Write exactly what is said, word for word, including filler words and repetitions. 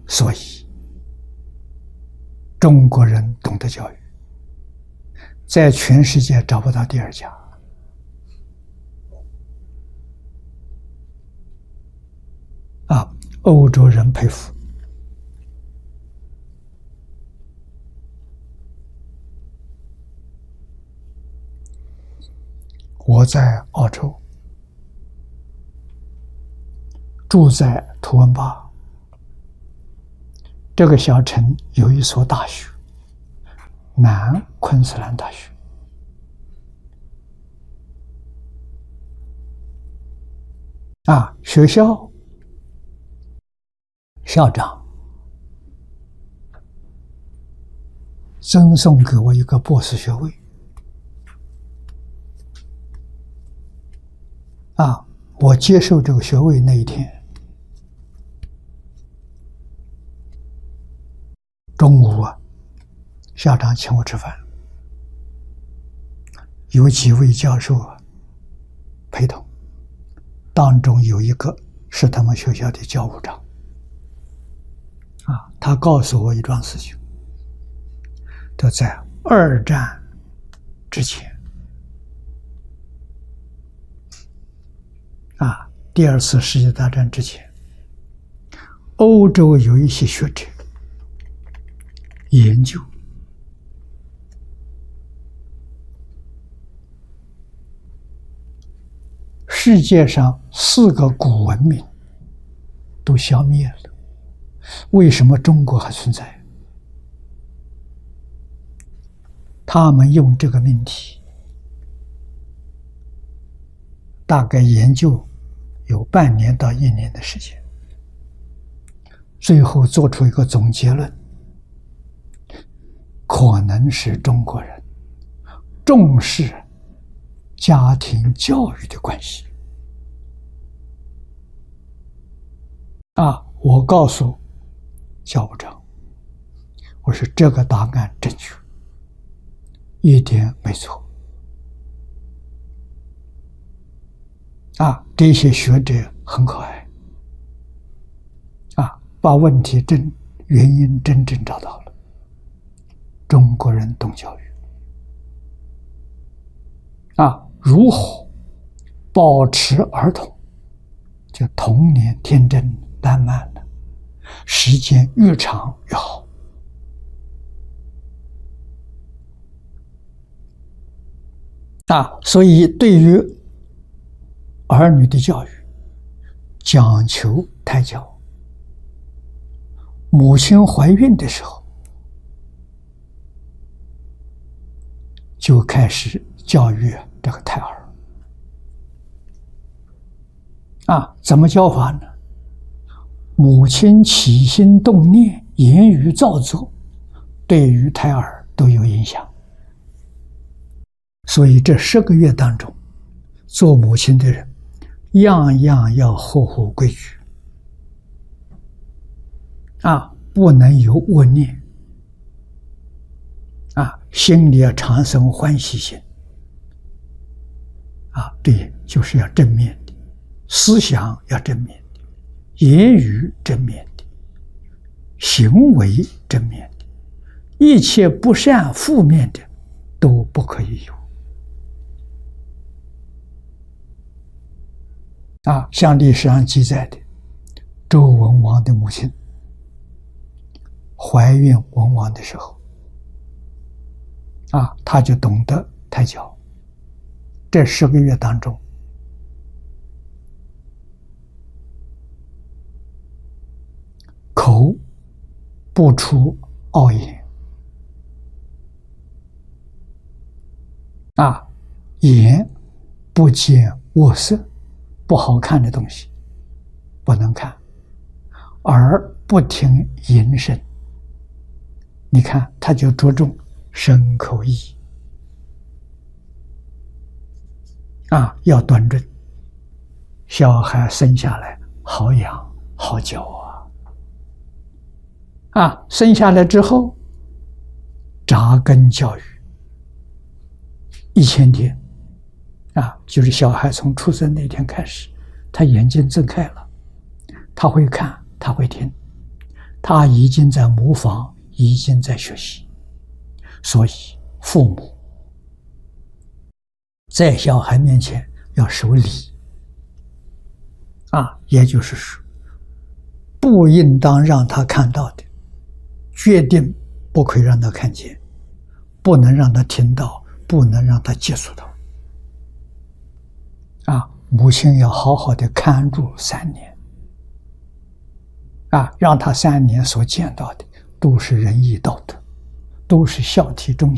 所以中国人懂得教育，在全世界找不到第二家。啊，欧洲人佩服。我在澳洲，住在图温巴。这个小城有一所大学，南昆士兰大学。啊，学校校长赠送给我一个博士学位。啊，我接受这个学位那一天，中午啊，校长请我吃饭，有几位教授啊陪同，当中有一个是他们学校的教务长。啊，他告诉我一桩事情，他在二战之前，啊，第二次世界大战之前，欧洲有一些学者研究世界上四个古文明都消灭了，为什么中国还存在？他们用这个命题，大概研究有半年到一年的时间，最后做出一个总结论，可能是中国人重视家庭教育的关系。啊，我告诉教务长，我说这个答案正确，一点没错。啊，这些学者很可爱，啊，把问题真原因真正找到了。中国人懂教育，啊，如何保持儿童就童年天真烂漫的，时间越长越好。啊，所以对于儿女的教育，讲求胎教。母亲怀孕的时候，就开始教育这个胎儿。啊，怎么教法呢？母亲起心动念、言语造作，对于胎儿都有影响。所以这十个月当中，做母亲的人样样要合乎规矩，啊，不能有恶念，啊，心里要常生欢喜心，啊，对，就是要正面的，思想要正面的，言语正面的，行为正面的，一切不善负面的都不可以有。啊，像历史上记载的，周文王的母亲怀孕文王的时候，啊，他就懂得胎教。这十个月当中，口不出傲言，啊，眼不见恶色。不好看的东西不能看，耳不听淫声。你看，他就着重身口意啊，要端正。小孩生下来好养好教啊，啊，生下来之后扎根教育一千天。啊，就是小孩从出生那天开始，他眼睛睁开了，他会看，他会听， 他已经在模仿，已经在学习。所以父母在小孩面前要守礼啊，也就是说，不应当让他看到的，决定不可以让他看见，不能让他听到，不能让他接触到。啊，母亲要好好的看住三年，啊，让他三年所见到的都是仁义道德，都是孝悌忠